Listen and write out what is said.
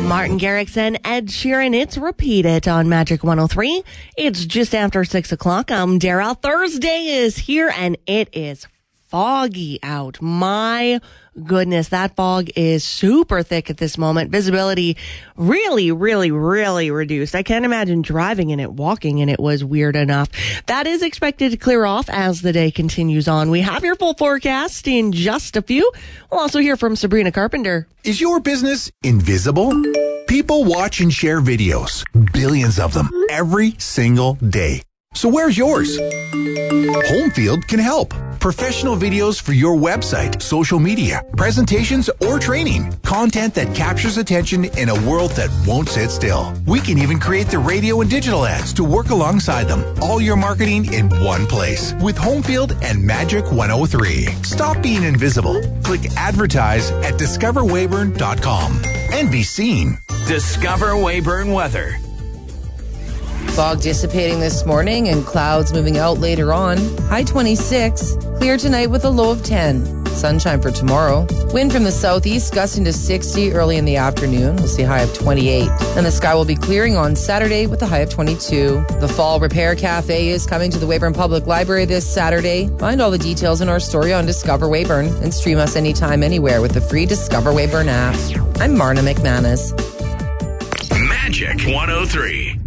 Martin Garrix and Ed Sheeran. It's Repeat It on Magic 103. It's just after 6 o'clock. I'm Dara. Thursday is here and it is foggy out. My goodness, that fog is super thick at this moment. Visibility really reduced. I can't imagine driving in it, walking in it was weird enough. That is expected to clear off as the day continues on. We have your full forecast in just a few. We'll also hear from Sabrina Carpenter. Is your business invisible? People watch and share videos, billions of them, every single day. So where's yours? Homefield can help. Professional videos for your website, social media, presentations, or training. Content that captures attention in a world that won't sit still. We can even create the radio and digital ads to work alongside them. All your marketing in one place with Homefield and Magic 103. Stop being invisible. Click advertise at discoverweyburn.com and be seen. Discover Weyburn weather. Fog dissipating this morning and clouds moving out later on. High 26. Clear tonight with a low of 10. Sunshine for tomorrow. Wind from the southeast gusting to 60 early in the afternoon. We'll see a high of 28. And the sky will be clearing on Saturday with a high of 22. The Fall Repair Cafe is coming to the Weyburn Public Library this Saturday. Find all the details in our story on Discover Weyburn and stream us anytime, anywhere with the free Discover Weyburn app. I'm Marna McManus. Magic 103.